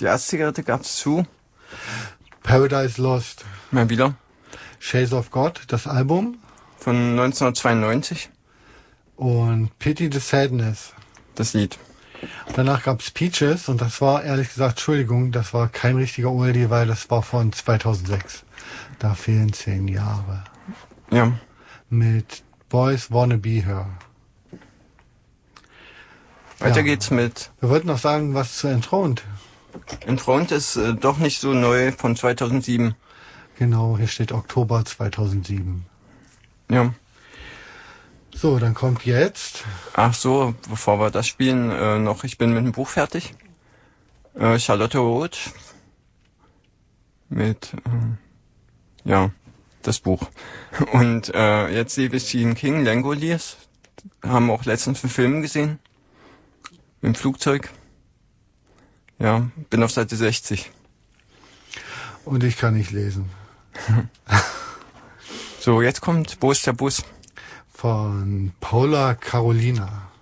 Die Erstzigarette gab's zu. Paradise Lost. Mal wieder. Shades of God, das Album. Von 1992. Und Pity the Sadness. Das Lied. Danach gab's Peaches und das war, ehrlich gesagt, Entschuldigung, das war kein richtiger Oldie, weil das war von 2006. Da fehlen 10 Jahre. Ja. Mit Boys Wanna Be Her. Weiter geht's mit... Wir wollten noch sagen, was zu Enthroned. Enthroned ist doch nicht so neu, von 2007. Genau, hier steht Oktober 2007. Ja. So, dann kommt jetzt... Ach so, bevor wir das spielen, noch, ich bin mit dem Buch fertig. Charlotte Roth. Mit, ja, das Buch. Und jetzt liebe ich Stephen King, Langoliers. Haben auch letztens einen Film gesehen. Im Flugzeug. Ja, bin auf Seite 60. Und ich kann nicht lesen. So, jetzt kommt Wo ist der Bus? Von Paula Carolina.